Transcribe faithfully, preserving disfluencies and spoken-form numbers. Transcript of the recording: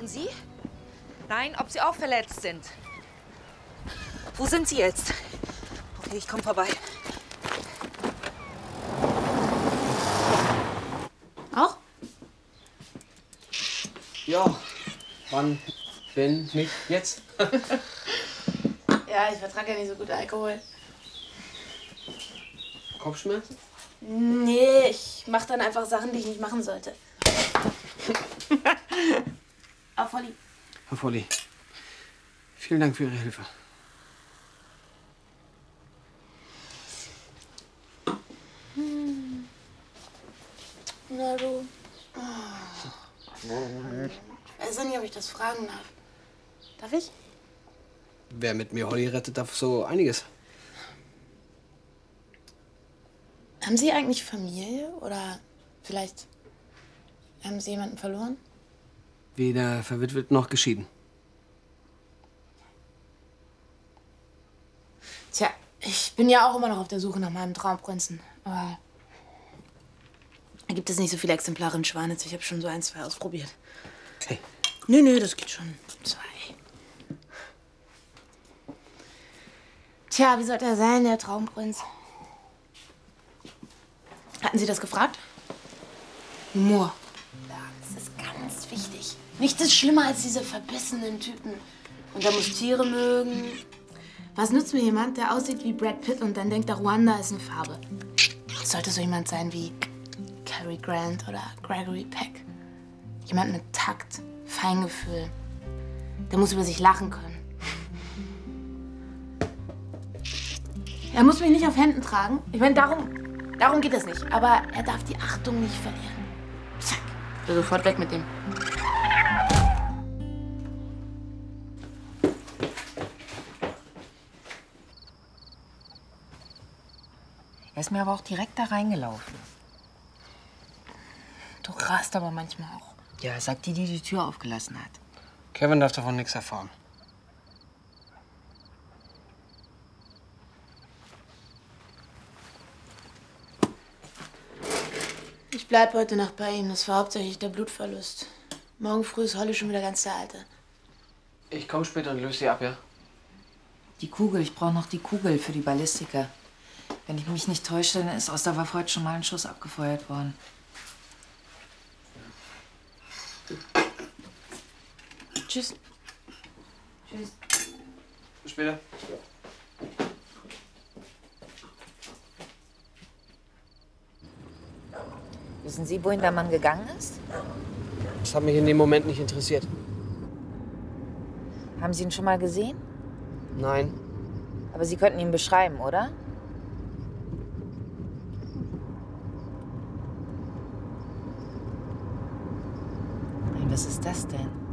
Und Sie? Nein, ob Sie auch verletzt sind. Wo sind Sie jetzt? Okay, ich komme vorbei. Auch? Ja, wann, wenn nicht jetzt? Ja, ich vertrage ja nicht so gut Alkohol. Kopfschmerzen? Nee, ich mache dann einfach Sachen, die ich nicht machen sollte. Auf Volli. Herr Volli, vielen Dank für Ihre Hilfe. Hm. Na du. Oh. Ich weiß nicht, ob ich das fragen darf. Darf ich? Wer mit mir Holly rettet, darf so einiges. Haben Sie eigentlich Familie? Oder vielleicht haben Sie jemanden verloren? Weder verwitwet noch geschieden. Tja, ich bin ja auch immer noch auf der Suche nach meinem Traumprinzen. Aber da gibt es nicht so viele Exemplare in Schwanitz. Ich habe schon so ein, zwei ausprobiert. Okay. Nö, nö, das geht schon. Zwei. Tja, wie sollte er sein, der Traumprinz? Hatten Sie das gefragt? Humor. Das ist ganz wichtig. Nichts ist schlimmer als diese verbissenen Typen. Und er muss Tiere mögen. Was nützt mir jemand, der aussieht wie Brad Pitt und dann denkt, der Ruanda ist eine Farbe? Es sollte so jemand sein wie Cary Grant oder Gregory Peck. Jemand mit Takt, Feingefühl. Der muss über sich lachen können. Er muss mich nicht auf Händen tragen. Ich meine, darum, darum geht es nicht. Aber er darf die Achtung nicht verlieren. Zack. Ich bin sofort weg mit dem. Er ist mir aber auch direkt da reingelaufen. Du rast aber manchmal auch. Ja, sagt die, die die Tür aufgelassen hat. Kevin darf davon nichts erfahren. Ich bleib heute Nacht bei ihm. Das war hauptsächlich der Blutverlust. Morgen früh ist Holly schon wieder ganz der Alte. Ich komme später und löse sie ab, ja? Die Kugel, ich brauche noch die Kugel für die Ballistiker. Wenn ich mich nicht täusche, dann ist aus der Waffe heute schon mal ein Schuss abgefeuert worden. Tschüss. Tschüss. Bis später. Wissen Sie, wohin der Mann gegangen ist? Das hat mich in dem Moment nicht interessiert. Haben Sie ihn schon mal gesehen? Nein. Aber Sie könnten ihn beschreiben, oder? Nein, was ist das denn?